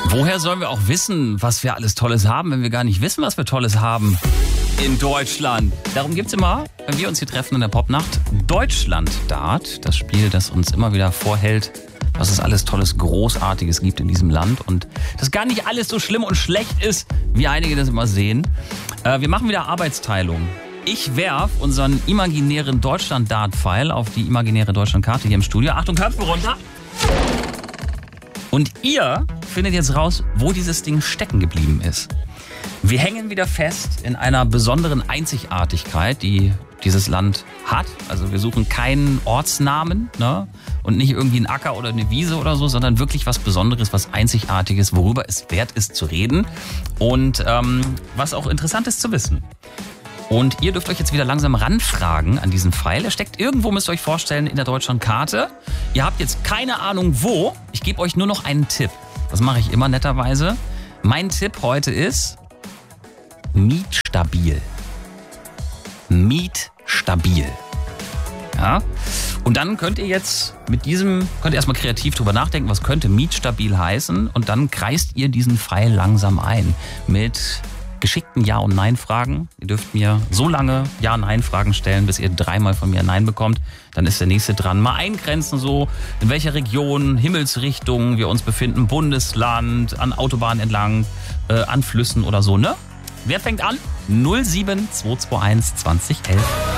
Woher sollen wir auch wissen, was wir alles Tolles haben, wenn wir gar nicht wissen, was wir Tolles haben in Deutschland? Darum gibt's immer, wenn wir uns hier treffen in der Popnacht, Deutschland-Dart. Das Spiel, das uns immer wieder vorhält, was es alles Tolles, Großartiges gibt in diesem Land. Und dass gar nicht alles so schlimm und schlecht ist, wie einige das immer sehen. Wir machen wieder Arbeitsteilung. Ich werf unseren imaginären Deutschland-Dart-Pfeil auf die imaginäre Deutschland-Karte hier im Studio. Achtung, Köpfe runter. Und ihr findet jetzt raus, wo dieses Ding stecken geblieben ist. Wir hängen wieder fest in einer besonderen Einzigartigkeit, die dieses Land hat. Also wir suchen keinen Ortsnamen, ne? Und nicht irgendwie einen Acker oder eine Wiese oder so, sondern wirklich was Besonderes, was Einzigartiges, worüber es wert ist zu reden und was auch interessant ist zu wissen. Und ihr dürft euch jetzt wieder langsam ranfragen an diesen Pfeil. Er steckt irgendwo, müsst ihr euch vorstellen, in der Deutschlandkarte. Ihr habt jetzt keine Ahnung wo. Ich gebe euch nur noch einen Tipp. Das mache ich immer netterweise. Mein Tipp heute ist mietstabil. Mietstabil. Ja? Und dann könnt ihr jetzt erstmal kreativ drüber nachdenken, was könnte mietstabil heißen. Und dann kreist ihr diesen Pfeil langsam ein mit geschickten Ja- und Nein-Fragen. Ihr dürft mir so lange Ja-Nein-Fragen stellen, bis ihr 3-mal von mir Nein bekommt. Dann ist der nächste dran. Mal eingrenzen so, in welcher Region, Himmelsrichtung wir uns befinden, Bundesland, an Autobahnen entlang, an Flüssen oder so, ne? Wer fängt an? 07221 2011.